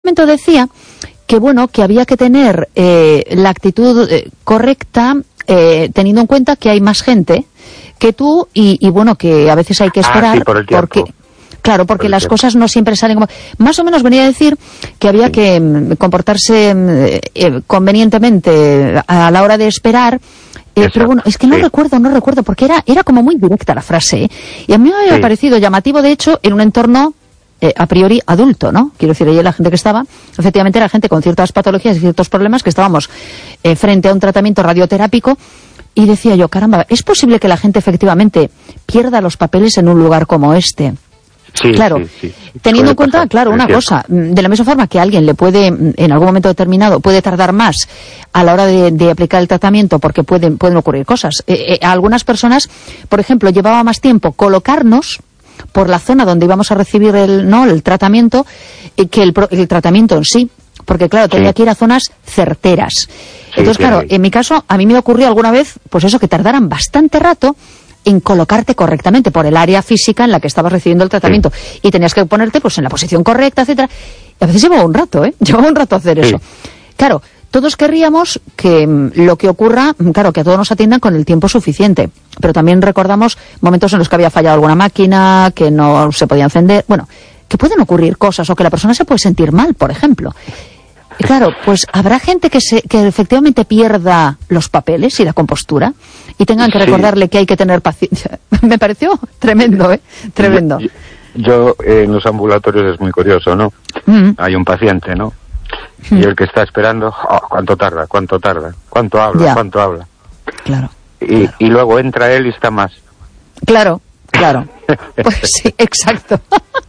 momento decía que bueno, que había que tener la actitud correcta, teniendo en cuenta que hay más gente que tú y bueno, que a veces hay que esperar sí, por el tiempo. porque... Claro, porque las cosas no siempre salen como... Más o menos venía a decir que había que comportarse convenientemente a la hora de esperar. Pero bueno, es que no recuerdo, porque era como muy directa la frase, ¿eh? Y a mí me había parecido llamativo, de hecho, en un entorno a priori adulto, ¿no? Quiero decir, ahí la gente que estaba, efectivamente era gente con ciertas patologías y ciertos problemas, que estábamos frente a un tratamiento radioterápico, y decía yo, caramba, ¿es posible que la gente efectivamente pierda los papeles en un lugar como este? Sí, claro, sí. Teniendo en cuenta, claro, una cosa, de la misma forma que a alguien le puede, en algún momento determinado, puede tardar más a la hora de aplicar el tratamiento porque pueden ocurrir cosas. A algunas personas, por ejemplo, llevaba más tiempo colocarnos por la zona donde íbamos a recibir el tratamiento que el tratamiento en sí. Porque claro, tenía que ir a zonas certeras. Entonces, claro, en mi caso, a mí me ocurrió alguna vez, pues eso, que tardaran bastante rato en colocarte correctamente por el área física en la que estabas recibiendo el tratamiento. Y tenías que ponerte pues en la posición correcta, etcétera. Y a veces llevaba un rato, llevaba un rato hacer eso. Claro, todos querríamos que lo que ocurra, claro, que a todos nos atiendan con el tiempo suficiente. Pero también recordamos momentos en los que había fallado alguna máquina, que no se podía encender. Bueno, que pueden ocurrir cosas, o que la persona se puede sentir mal, por ejemplo. Y claro, pues habrá gente que efectivamente pierda los papeles y la compostura y tengan que recordarle que hay que tener paciencia. Me pareció tremendo, tremendo. Yo en los ambulatorios es muy curioso, ¿no? Hay un paciente, ¿no? Y el que está esperando, ¿cuánto tarda? ¿Cuánto habla? Claro. Y luego entra él y está más. Claro. Pues sí, exacto.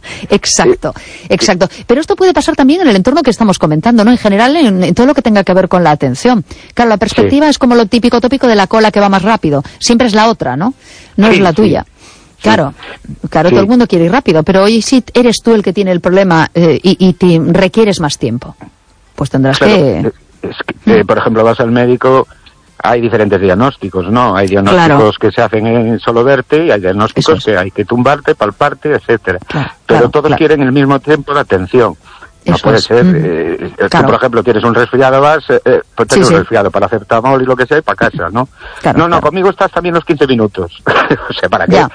Pero esto puede pasar también en el entorno que estamos comentando, ¿no? En general, en todo lo que tenga que ver con la atención. Claro, la perspectiva es como lo típico tópico de la cola que va más rápido. Siempre es la otra, ¿no? No es la tuya. Claro, todo el mundo quiere ir rápido, pero hoy sí eres tú el que tiene el problema y te requieres más tiempo. Pues tendrás que... por ejemplo, vas al médico... Hay diferentes diagnósticos, ¿no? Hay diagnósticos que se hacen en solo verte y hay diagnósticos que hay que tumbarte, palparte, etcétera. Pero todos quieren el mismo tiempo de atención. No puede ser. Tú, por ejemplo, tienes un resfriado, vas, pues tienes un resfriado para paracetamol y lo que sea, y para casa, ¿no? Conmigo estás también los 15 minutos. O sea, ¿para qué?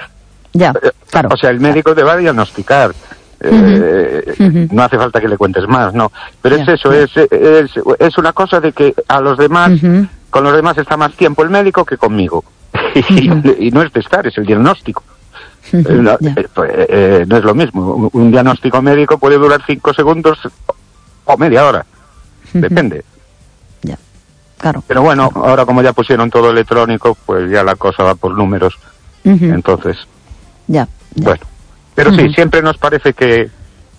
O sea, el médico te va a diagnosticar. No hace falta que le cuentes más, ¿no? Pero es eso, es una cosa de que a los demás... Con los demás está más tiempo el médico que conmigo. Y no es de estar, es el diagnóstico. No es lo mismo. Un diagnóstico médico puede durar 5 segundos o media hora. Depende. Pero bueno, ahora como ya pusieron todo electrónico, pues ya la cosa va por números. Entonces, bueno. Pero sí, siempre nos parece que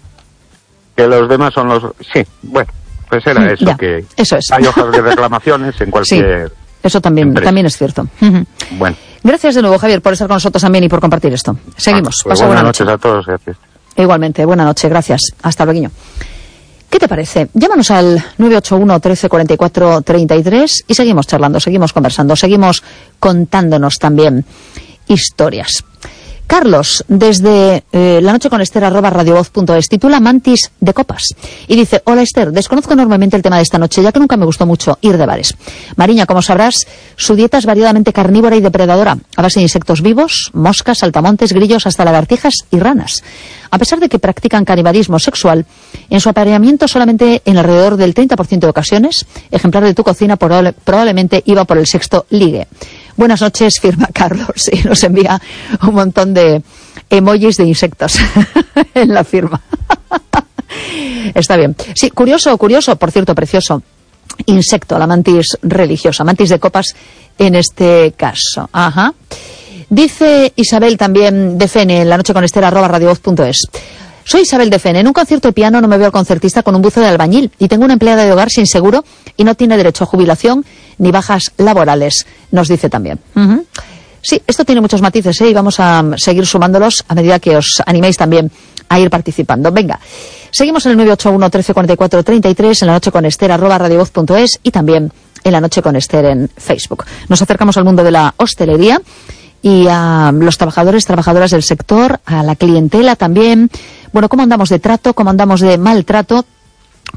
los demás son los... Sí, bueno. Pues era eso, que eso es. Hay hojas de reclamaciones en cualquier... Sí, eso también es cierto. Bueno. Gracias de nuevo, Javier, por estar con nosotros también y por compartir esto. Seguimos. Pues buenas noches a todos. Gracias. Igualmente, buena noche, gracias. Hasta luego. ¿Qué te parece? Llámanos al 981 13 44 33 y seguimos charlando, seguimos conversando, seguimos contándonos también historias. Carlos, desde la noche con Esther @radiovoz.es, titula Mantis de copas y dice: hola Esther, desconozco enormemente el tema de esta noche, ya que nunca me gustó mucho ir de bares. Mariña, como sabrás, su dieta es variadamente carnívora y depredadora, a base de insectos vivos, moscas, saltamontes, grillos, hasta lagartijas y ranas. A pesar de que practican canibalismo sexual, en su apareamiento solamente en alrededor del 30% de ocasiones, ejemplar de tu cocina probablemente iba por el 6º ligue. Buenas noches, firma Carlos, y nos envía un montón de emojis de insectos en la firma. Está bien. Sí, curioso, por cierto, precioso. Insecto, la mantis religiosa, mantis de copas en este caso. Ajá. Dice Isabel también de Fene, en la noche con Esther @radiovoz.es. Soy Isabel de Fene. En un concierto de piano no me veo al concertista con un buzo de albañil y tengo una empleada de hogar sin seguro y no tiene derecho a jubilación ni bajas laborales, nos dice también. Sí, esto tiene muchos matices, y vamos a seguir sumándolos a medida que os animéis también a ir participando. Venga, seguimos en el 981 13 44 33, en la noche con Esther @radiovoz.es y también en la noche con Esther en Facebook. Nos acercamos al mundo de la hostelería y a los trabajadores, trabajadoras del sector, a la clientela también. Bueno, ¿cómo andamos de trato? ¿Cómo andamos de maltrato?